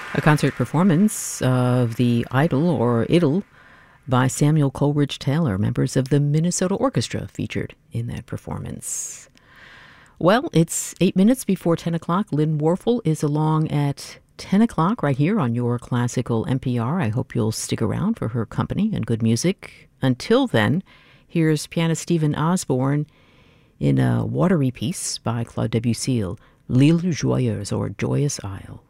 A concert performance of the Idol or Idyll by Samuel Coleridge Taylor. Members of the Minnesota Orchestra featured in that performance. Well, it's 8 minutes before 10 o'clock. Lynn Warfel is along at 10 o'clock right here on your classical NPR. I hope you'll stick around for her company and good music. Until then, here's pianist Stephen Osborne in a watery piece by Claude Debussy, L'Île Joyeuse, or Joyous Isle.